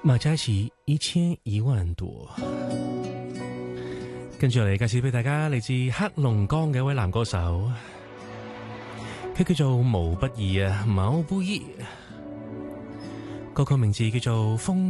馬嘉祺1000-10000多。跟住嚟介紹俾大家嚟自黑龍江嘅一位男歌手，佢叫做毛不易啊，毛不易，歌曲名字叫做《風》。